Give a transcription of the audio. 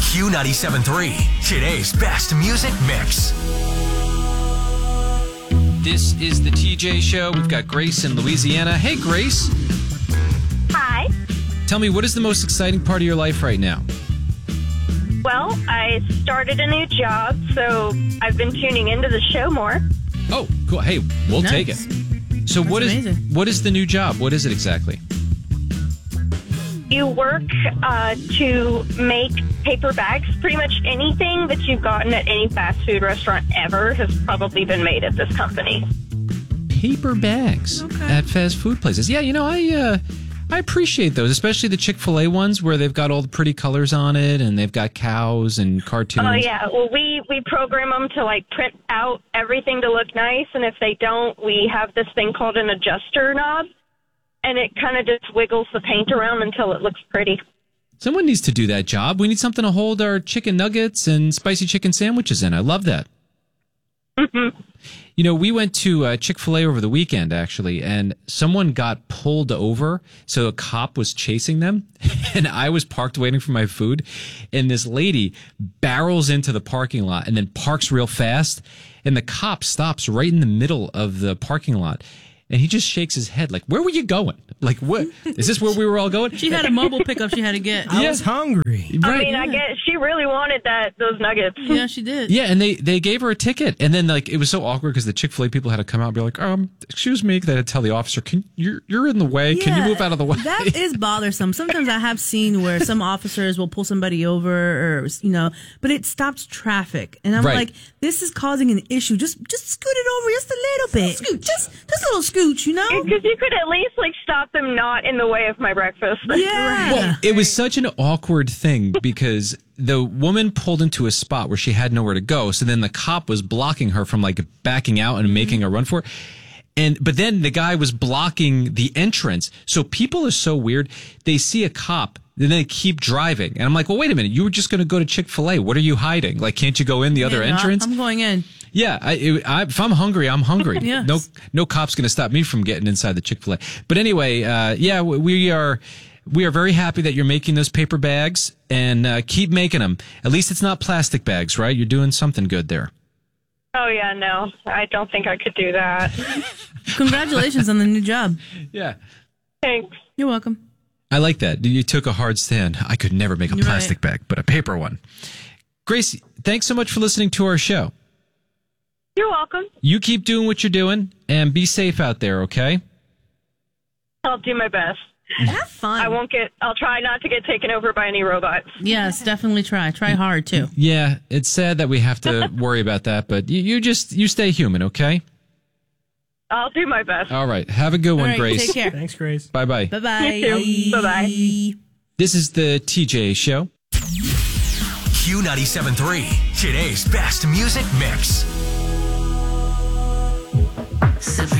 Q97.3, today's best music mix. This is the TJ Show. We've got Grace in Louisiana. Hey, Grace. Hi. Tell me, what is the most exciting part of your life right now? Well, I started a new job, so I've been tuning into the show more. Oh, cool. Hey, we'll Nice. take it. So That's amazing. what is the new job? What is it exactly? You work to make paper bags. Pretty much anything that you've gotten at any fast food restaurant ever has probably been made at this company. Paper bags at fast food places. Yeah, I appreciate those, especially the Chick-fil-A ones where they've got all the pretty colors on it and they've got cows and cartoons. Oh, yeah. Well, we program them to, print out everything to look nice, and if they don't, we have this thing called an adjuster knob, and it kind of just wiggles the paint around until it looks pretty. Someone needs to do that job. We need something to hold our chicken nuggets and spicy chicken sandwiches in. I love that. Mm-hmm. We went to Chick-fil-A over the weekend, actually, and someone got pulled over. So a cop was chasing them, and I was parked waiting for my food. And this lady barrels into the parking lot and then parks real fast. And the cop stops right in the middle of the parking lot. And he just shakes his head like, where were you going? Like, what? Is this where we were all going? She had a mobile pickup she had to get. I was hungry. Right. I mean, I guess she really wanted those nuggets. Yeah, she did. Yeah, and they gave her a ticket, and then it was so awkward because the Chick-fil-A people had to come out and be like, excuse me, they had to tell the officer, you're in the way, can you move out of the way? That is bothersome. Sometimes I have seen where some officers will pull somebody over, but it stops traffic, and I'm like, this is causing an issue. Just scoot it over just a little bit. Scoot, just a little scooch, Because you could at least stop them not in the way of my breakfast. Yeah. Well, it was such an awkward thing because the woman pulled into a spot where she had nowhere to go. So then the cop was blocking her from backing out and making a run for it. But then the guy was blocking the entrance. So people are so weird. They see a cop, then they keep driving. And I'm like, well, wait a minute. You were just going to go to Chick-fil-A. What are you hiding? Can't you go in the other entrance? I'm going in. Yeah, if I'm hungry, I'm hungry. Yes. No cop's going to stop me from getting inside the Chick-fil-A. But anyway, we are very happy that you're making those paper bags and keep making them. At least it's not plastic bags, right? You're doing something good there. Oh, yeah, no. I don't think I could do that. Congratulations on the new job. Yeah. Thanks. You're welcome. I like that. You took a hard stand. I could never make a plastic bag, but a paper one. Grace, thanks so much for listening to our show. You're welcome. You keep doing what you're doing and be safe out there, okay? I'll do my best. Have fun. I'll try not to get taken over by any robots. Yes, definitely try. Try hard, too. Yeah, it's sad that we have to worry about that, but you stay human, okay? I'll do my best. All right. Have a good one, All right, Grace. take care. Thanks, Grace. Bye-bye. Bye-bye. You too. Bye-bye. This is the TJ Show. Q97.3, today's best music mix.